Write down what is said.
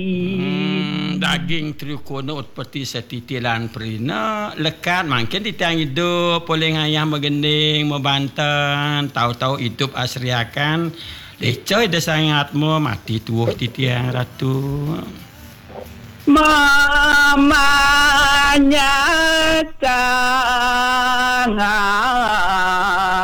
Daging terikono seperti setitilan perina lekat makin ditang hidup boleh ngayah megending membantan tahu-tahu hidup asriakan lecoy desangatmu mati tuuh titiang ratu mamanya sangat